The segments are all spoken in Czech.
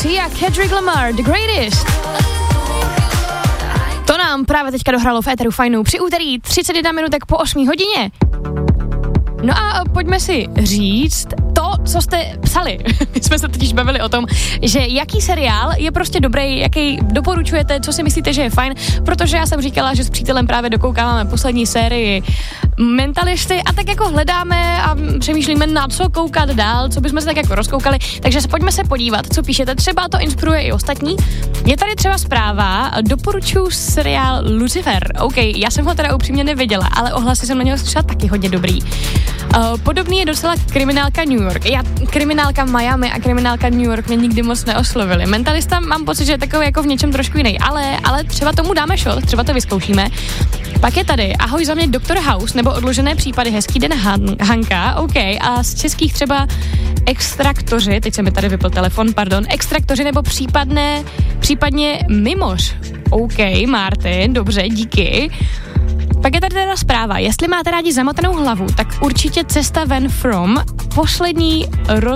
Sia, Kendrick Lamar, The Greatest. To nám právě teďka dohrálo v éteru Fajnou při úterý 31 minutek po 8 hodině. No a pojďme si říct to, co jste psali. My jsme se totiž bavili o tom, že jaký seriál je prostě dobrý, jaký doporučujete, co si myslíte, že je fajn, protože já jsem říkala, že s přítelem právě dokoukáváme poslední sérii Mentalisty a tak jako hledáme a přemýšlíme, na co koukat dál, co bychom se tak jako rozkoukali, takže pojďme se podívat, co píšete, třeba to inspiruje i ostatní. Je tady třeba zpráva, doporučuji seriál Lucifer. OK, já jsem ho teda upřímně neviděla, ale ohlasy jsem na něho slyšela taky hodně dobrý. Podobný je docela Kriminálka New York. Kriminálka Miami a Kriminálka New York mě nikdy moc neoslovili. Mentalista mám pocit, že je takový jako v něčem trošku jiný, ale třeba tomu dáme shot, třeba to vyzkoušíme. Pak je tady Ahoj za mě Dr. House nebo Odložené případy, Hezký den Hanka, OK, a z českých třeba Extraktoři, teď se mi tady vypl telefon, Extraktoři nebo případně Mimoř. OK, Martin, dobře, díky. Pak je tady teda zpráva, jestli máte rádi zamotanou hlavu, tak určitě Cesta ven from, poslední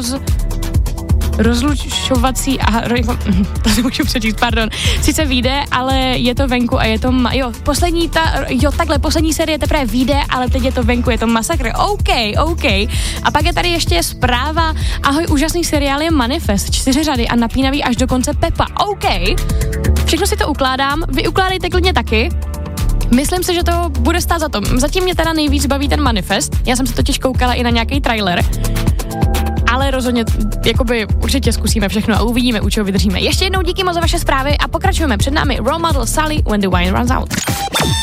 rozlučovací, to nemůžu přečíst, sice vyjde, ale je to venku a je to, poslední série teprve vyjde, ale teď je to venku, je to masakr, OK. A pak je tady ještě zpráva, ahoj, úžasný seriál je Manifest, 4 řady a napínavý až do konce Pepa, OK. Všechno si to ukládám, vy ukládejte klidně taky. Myslím si, že to bude stát za to. Zatím mě teda nejvíc baví ten Manifest. Já jsem se totiž koukala i na nějaký trailer. Ale rozhodně, jakoby určitě zkusíme všechno a uvidíme, u čeho vydržíme. Ještě jednou díky moc za vaše zprávy a pokračujeme. Před námi Role Model Sully, When the Wine Runs Out.